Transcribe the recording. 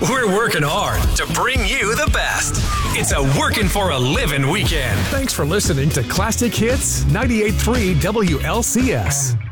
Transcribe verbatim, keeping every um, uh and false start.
We're working hard to bring you the best. It's a working for a living weekend. Thanks for listening to Classic Hits ninety-eight point three W L C S.